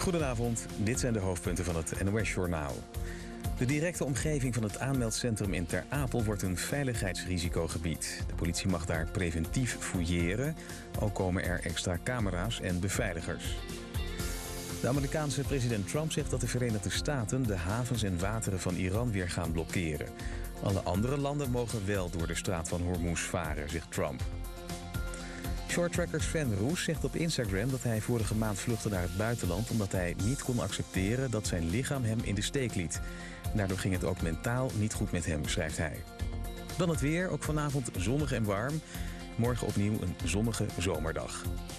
Goedenavond, dit zijn de hoofdpunten van het NOS-journaal. De directe omgeving van het aanmeldcentrum in Ter Apel wordt een veiligheidsrisicogebied. De politie mag daar preventief fouilleren. Ook komen er extra camera's en beveiligers. De Amerikaanse president Trump zegt dat de Verenigde Staten de havens en wateren van Iran weer gaan blokkeren. Alle andere landen mogen wel door de straat van Hormuz varen, zegt Trump. Shorttracker Sven Roes zegt op Instagram dat hij vorige maand vluchtte naar het buitenland omdat hij niet kon accepteren dat zijn lichaam hem in de steek liet. Daardoor ging het ook mentaal niet goed met hem, schrijft hij. Dan het weer, ook vanavond zonnig en warm. Morgen opnieuw een zonnige zomerdag.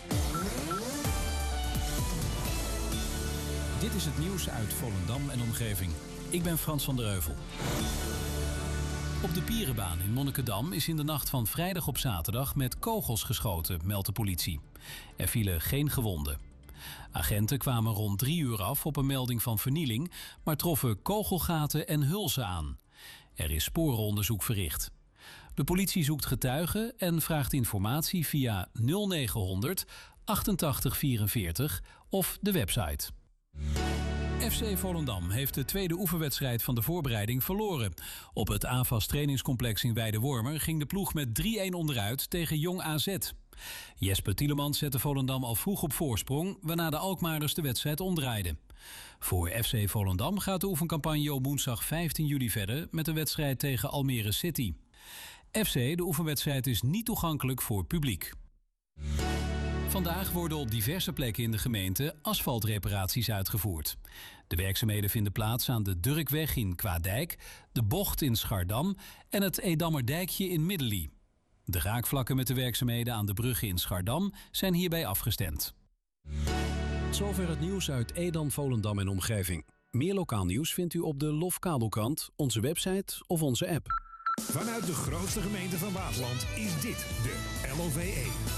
Dit is het nieuws uit Volendam en omgeving. Ik ben Frans van der Heuvel. Op de Pierenbaan in Monnikendam is in de nacht van vrijdag op zaterdag met kogels geschoten, meldt de politie. Er vielen geen gewonden. Agenten kwamen rond 3 uur af op een melding van vernieling, maar troffen kogelgaten en hulzen aan. Er is sporenonderzoek verricht. De politie zoekt getuigen en vraagt informatie via 0900 8844 of de website. FC Volendam heeft de tweede oefenwedstrijd van de voorbereiding verloren. Op het AFAS trainingscomplex in Weidewormer ging de ploeg met 3-1 onderuit tegen Jong AZ. Jesper Tielemans zette Volendam al vroeg op voorsprong, waarna de Alkmaarders de wedstrijd omdraaiden. Voor FC Volendam gaat de oefencampagne op woensdag 15 juli verder met de wedstrijd tegen Almere City. FC, de oefenwedstrijd, is niet toegankelijk voor publiek. Vandaag worden op diverse plekken in de gemeente asfaltreparaties uitgevoerd. De werkzaamheden vinden plaats aan de Durkweg in Kwaadijk, de Bocht in Schardam en het Edammerdijkje in Middelie. De raakvlakken met de werkzaamheden aan de bruggen in Schardam zijn hierbij afgestemd. Zover het nieuws uit Edam, Volendam en omgeving. Meer lokaal nieuws vindt u op de Lofkabelkrant, onze website of onze app. Vanuit de grootste gemeente van Waasland is dit de LOVE.